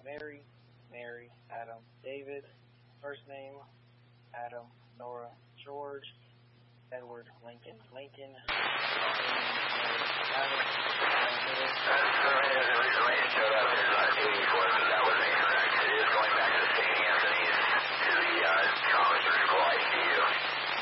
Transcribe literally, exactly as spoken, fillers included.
Mary, Mary, Adam, David. First name, Adam, Nora, George, Edward, Lincoln, Lincoln.